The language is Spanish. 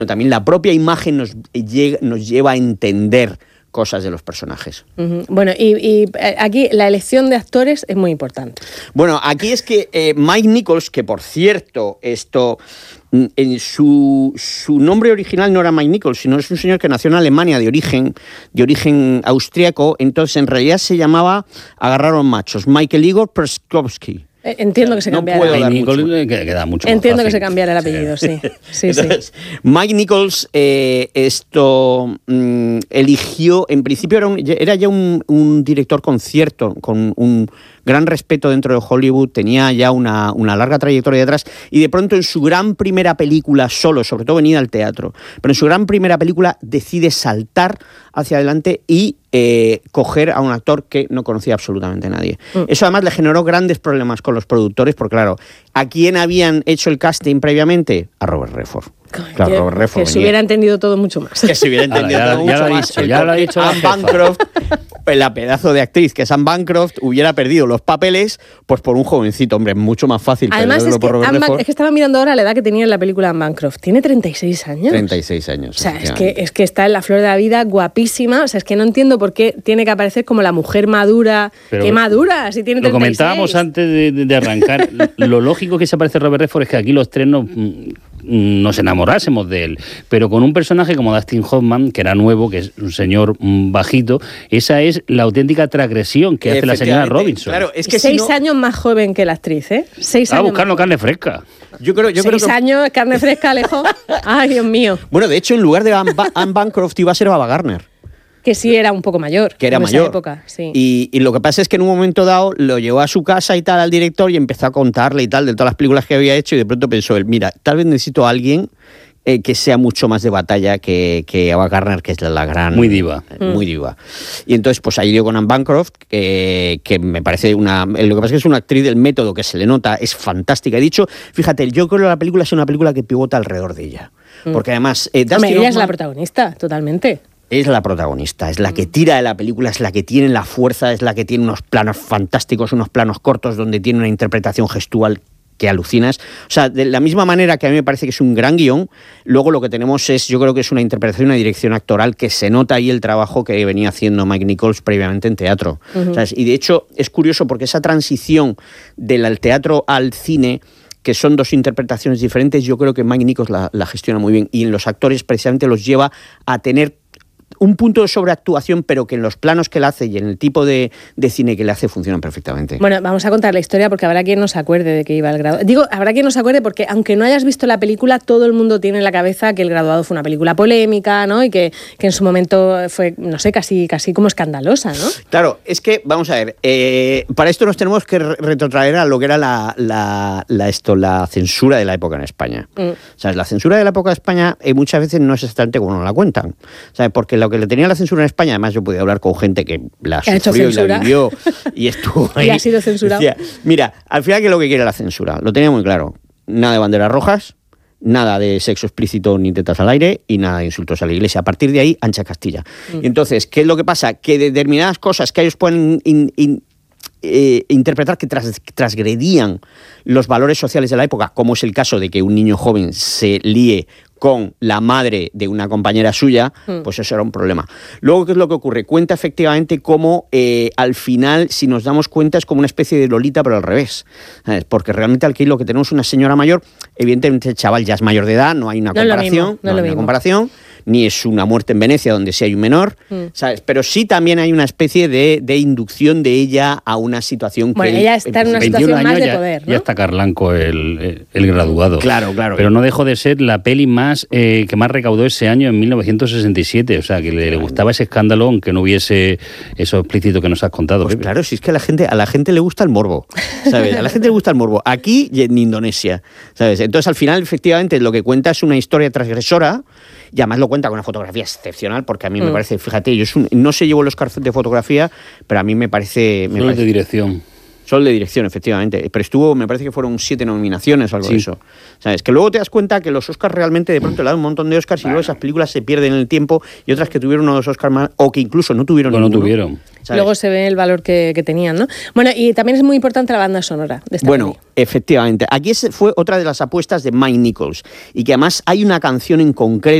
también la propia imagen nos lleva a entender cosas de los personajes. Uh-huh. Bueno, y aquí la elección de actores es muy importante. Bueno, aquí es que Mike Nichols, que por cierto, en su nombre original no era Mike Nichols, sino es un señor que nació en Alemania de origen austriaco, entonces en realidad se llamaba, agarraron machos, Michael Igor Perskowski. Entiendo que se cambiara. No puedo dar mucho. Queda mucho más Entiendo fácil. que se cambiara el apellido, sí. Entonces, Mike Nichols eligió, en principio era ya un director con un gran respeto dentro de Hollywood, tenía ya una larga trayectoria detrás, y de pronto en su gran primera película solo, sobre todo venida al teatro, pero en su gran primera película decide saltar hacia adelante y coger a un actor que no conocía absolutamente nadie. Eso además le generó grandes problemas con los productores, porque claro, ¿a quién habían hecho el casting previamente? A Robert Redford. Claro, Robert Redford que se hubiera entendido todo mucho más. Que se hubiera entendido todo mucho más. Ya lo ha dicho Anne Bancroft, la pedazo de actriz que es Anne Bancroft, hubiera perdido los papeles pues por un jovencito, hombre, mucho más fácil. Además es que estaba mirando ahora la edad que tenía en la película Anne Bancroft. Tiene 36 años. 36 años. O sea, es que está en la flor de la vida, guapísima. O sea, es que no entiendo por qué tiene que aparecer como la mujer madura. Pero ¿qué madura? Si tiene 36. Lo comentábamos antes de arrancar. Lo lógico que se aparece Robert Redford es que aquí los tres nos enamorásemos de él, pero con un personaje como Dustin Hoffman, que era nuevo, que es un señor bajito, esa es la auténtica transgresión que hace la señora Robinson. Claro, es que 6 años más joven que la actriz, ¿eh? 6 años. Buscando carne fresca. Yo creo 6 años, carne fresca, Alejo. Ay, Dios mío. Bueno, de hecho, en lugar de Anne Bancroft iba a ser Ava Gardner. Que sí era un poco mayor. Que era en mayor. Esa época, sí. Y lo que pasa es que en un momento dado lo llevó a su casa y tal al director y empezó a contarle y tal de todas las películas que había hecho, y de pronto pensó él, mira, tal vez necesito a alguien que sea mucho más de batalla que Ava Gardner, que es la gran... Muy diva. Muy diva. Y entonces pues ahí dio con Anne Bancroft, que me parece una... Lo que pasa es que es una actriz del método, que se le nota, es fantástica. He dicho, fíjate, yo creo que la película es una película que pivota alrededor de ella. Porque además... ella es la protagonista, totalmente. Es la protagonista, es la que tira de la película, es la que tiene la fuerza, es la que tiene unos planos fantásticos, unos planos cortos donde tiene una interpretación gestual que alucinas. O sea, de la misma manera que a mí me parece que es un gran guión, luego lo que tenemos es, yo creo que es una interpretación, una dirección actoral que se nota ahí el trabajo que venía haciendo Mike Nichols previamente en teatro. ¿Sabes? Y de hecho es curioso porque esa transición del teatro al cine, que son dos interpretaciones diferentes, yo creo que Mike Nichols la gestiona muy bien, y en los actores precisamente los lleva a tener un punto de sobreactuación, pero que en los planos que le hace y en el tipo de cine que le hace funcionan perfectamente. Bueno, vamos a contar la historia porque habrá quien no se acuerde de que iba el graduado. Digo, habrá quien no se acuerde porque aunque no hayas visto la película, todo el mundo tiene en la cabeza que El graduado fue una película polémica, ¿no? Y que en su momento fue, no sé, casi como escandalosa, ¿no? Claro, es que, vamos a ver, para esto nos tenemos que retrotraer a lo que era la censura de la época en España. ¿Sabes? La censura de la época en España muchas veces no es exactamente como nos la cuentan. ¿Sabes? Porque lo que le tenía la censura en España, además yo podía hablar con gente que la sufrió y la vivió y estuvo ahí. Y ha sido censurado. Decía, mira, al final, ¿qué es lo que quiere la censura? Lo tenía muy claro. Nada de banderas rojas, nada de sexo explícito ni tetas al aire y nada de insultos a la iglesia. A partir de ahí, ancha Castilla. Y entonces, ¿qué es lo que pasa? Que determinadas cosas que ellos pueden interpretar que transgredían los valores sociales de la época, como es el caso de que un niño joven se líe con la madre de una compañera suya, pues eso era un problema. Luego, ¿qué es lo que ocurre? Cuenta efectivamente cómo al final, si nos damos cuenta, es como una especie de Lolita, pero al revés. ¿Sabes? Porque realmente aquí lo que tenemos es una señora mayor, evidentemente el chaval ya es mayor de edad, no hay una comparación, no hay una comparación, ni es una muerte en Venecia donde sí hay un menor, ¿sabes? Pero sí también hay una especie de inducción de ella a una situación bueno, ella está en una situación más de poder, ¿no? Ya está Carlanco, el graduado. Claro. Pero no dejó de ser la peli que más recaudó ese año, en 1967. O sea, que le gustaba ese escándalo, aunque no hubiese eso explícito que nos has contado. Pues Pepe. claro, si es que a la gente le gusta el morbo, ¿sabes? A la gente le gusta el morbo. Aquí y en Indonesia, ¿sabes? Entonces, al final, efectivamente, lo que cuenta es una historia transgresora, y además lo cuenta con una fotografía excepcional, porque a mí me parece, fíjate, no se llevó el Oscar de fotografía, pero a mí me parece... Solo de dirección. Solo de dirección, efectivamente. Pero me parece que fueron 7 nominaciones o algo de eso. ¿Sabes? Que luego te das cuenta que los Oscars realmente de pronto le dan un montón de Oscars y luego esas películas se pierden en el tiempo, y otras que tuvieron uno o dos Oscars más, o que incluso no tuvieron ninguno. No tuvieron. luego se ve el valor que tenían, ¿no? Bueno, y también es muy importante la banda sonora de esta peli. Efectivamente. Aquí fue otra de las apuestas de Mike Nichols, y que además hay una canción en concreto